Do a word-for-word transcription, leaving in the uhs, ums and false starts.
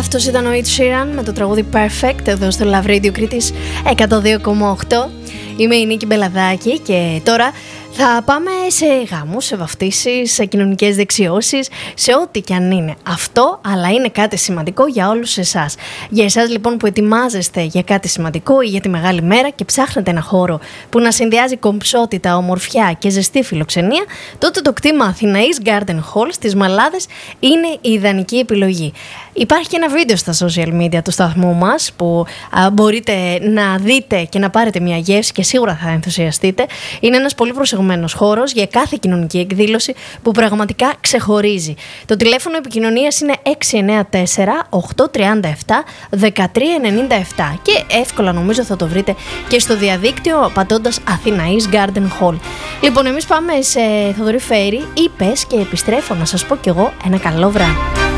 Αυτός ήταν ο Ed Sheeran με το τραγούδι Perfect εδώ στο Love Radio Κρήτης εκατό δύο κόμμα οκτώ. Είμαι η Νίκη Μπελαδάκη και τώρα θα πάμε σε γάμους, σε βαφτίσεις, σε κοινωνικές δεξιώσεις, σε ό,τι και αν είναι αυτό, αλλά είναι κάτι σημαντικό για όλους εσάς. Για εσάς λοιπόν που ετοιμάζεστε για κάτι σημαντικό ή για τη μεγάλη μέρα και ψάχνετε ένα χώρο που να συνδυάζει κομψότητα, ομορφιά και ζεστή φιλοξενία, τότε το κτήμα Αθηναής Garden Hall στις Μαλάδες είναι η ιδανική επιλογή. Υπάρχει και ένα βίντεο στα social media του σταθμού μας που α, μπορείτε να δείτε και να πάρετε μια γεύση και σίγουρα θα ενθουσιαστείτε. Είναι ένας πολύ προσεγμένος χώρος για κάθε κοινωνική εκδήλωση που πραγματικά ξεχωρίζει. Το τηλέφωνο επικοινωνίας είναι έξι εννιά τέσσερα οκτώ τρία επτά ένα τρία εννιά επτά και εύκολα νομίζω θα το βρείτε και στο διαδίκτυο απαντώντας Αθηναής Garden Hall. Λοιπόν, εμείς πάμε σε Θοδωρή Φέρη, είπες, και επιστρέφω να σας πω κι εγώ ένα καλό βράδυ.